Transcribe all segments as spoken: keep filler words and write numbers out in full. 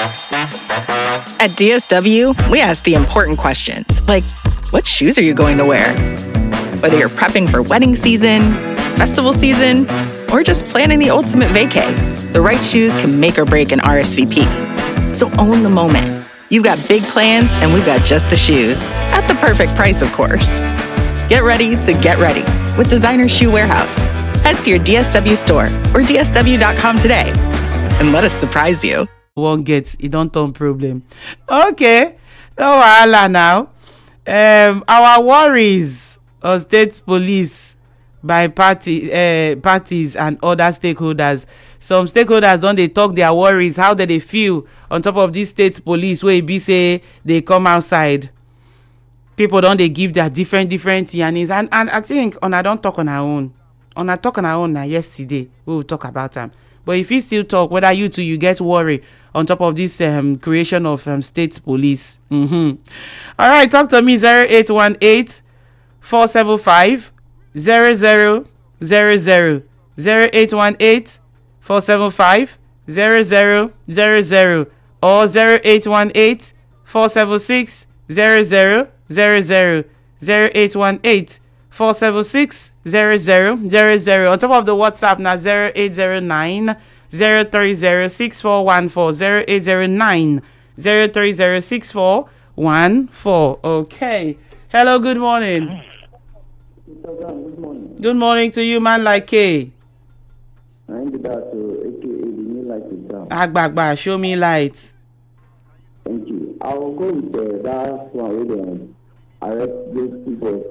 At D S W, we ask the important questions, like, what shoes are you going to wear? Whether you're prepping for wedding season, festival season, or just planning the ultimate vacay, the right shoes can make or break an R S V P. So own the moment. You've got big plans, and we've got just the shoes. At the perfect price, of course. Get ready to get ready with Designer Shoe Warehouse. Head to your D S W store or D S W dot com today and let us surprise you. One gets it don't turn problem. Okay, no wahala now. Um, our worries of state police by party uh, parties and other stakeholders. Some stakeholders don't they talk their worries, how do they feel on top of this state police where it be say they come outside. People don't they give their different different yarnings, and and I think on I don't talk on our own. On I talk on our own now yesterday we will talk about them. But if you still talk, whether you two you get worried on top of this um, creation of um, state police. Mm-hmm. All right, talk to me zero eight one eight, four seven five, zero zero zero zero zero eight one eight, four seven five, zero zero zero zero or zero eight one eight, four seven six, zero zero zero zero zero eight one eight, four seven six, zero zero zero zero. On top of the WhatsApp now zero eight zero nine, zero three zero six four one four, zero eight zero nine, zero three zero six four one four. Okay. Hello, good morning. Good morning. Good morning to you, man like K. I'm the doctor, aka the new light down. Agbagba, show me light. Thank you. I will go with uh, that one with them. Arrest those people.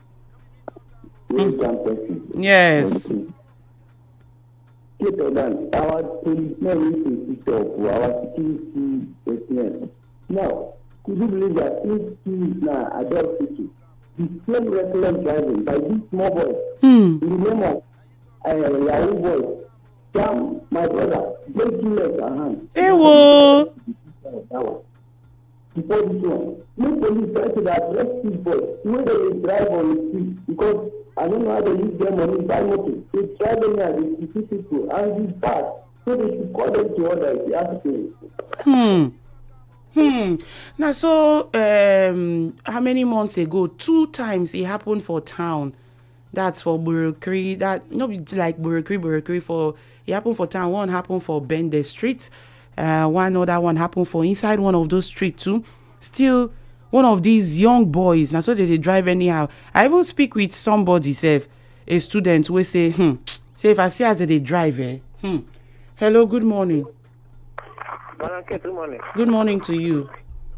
Mm. Yes. Our policemen need to sit up for our security personnel. Now, could you believe that since two weeks now, adult city, the same reckless driving by this small boy, Hmm. in the name of uh, Yahoo boy, jam my brother, breaking legs and hands. Ewo. Before this one, no police try to arrest this boy. The way they drive on the street, because I don't know how they use their money buy motor. They drive them as they see people and it's bad. So they should call them to order if they have to pay. Hmm. Hmm. Now, so um, how many months ago? Two times it happened for town. That's for Burukri. That not like Burukri, Burukri for it happened for town. One happened for Bende Street. Uh, one other one happened for inside one of those streets too. Still, one of these young boys. Now, so they, they drive anyhow. I even speak with somebody, say, a student, who say, hmm, say if I see as they drive, eh, hmm. Hello, good morning. Good morning. Good morning to you.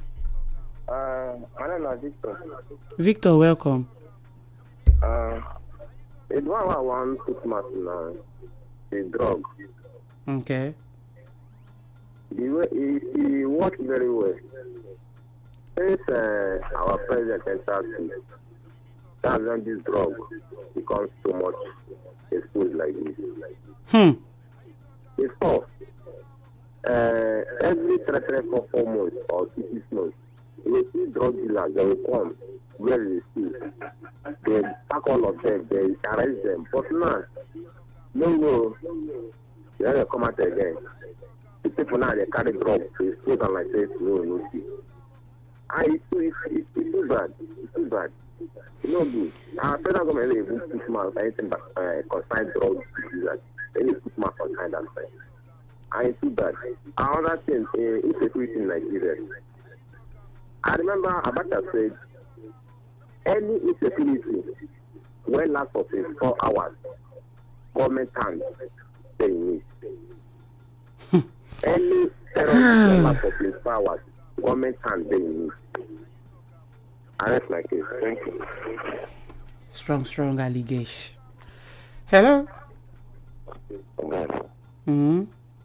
Uh, my name is Victor. Victor, welcome. Uh, it's one I want to smash now. The drug. Okay. The way he, he works very well. Since uh, our president entered, that's when this drug becomes so much exposed like this. Hmm. Before, uh, every three, three, four, four months or six, six months, you see drug dealers, they will come where they see. They pack all of them, they arrest them. But now, no, no, they will come out again. The people now, they carry drugs, they expose them like this, no, no, see. And it's too, it's, it's, it's too bad, it's too bad. It's not good. Our federal government is even push more anything but uh, consigned drugs users. They need to put more consigned and things. And it's too bad. Another thing, uh, insecurity in Nigeria. I remember Abacha said, any insecurity when last for twenty-four hours, government hands paying it. Any terror when last for twenty-four hours, government hands paying it. And that's my case. Thank you. Strong, strong allegation. Hello? Mm-hmm.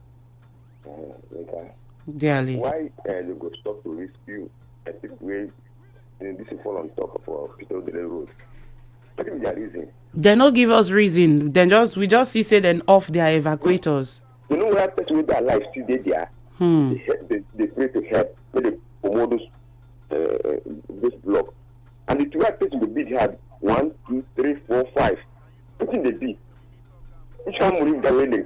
Uh, Dearly. Why uh, you go stop to rescue a situation in this fall on top of our Peter Dele Road? What is their reason? They not give us reason. Then just we just see say then off their evacuators. You know where person with their life still there there? Hmm. They, they, they pray to help when they promote those uh, this block. And the twelve person will be had one, two, three, four, five. What in the be? Each one will leave the way they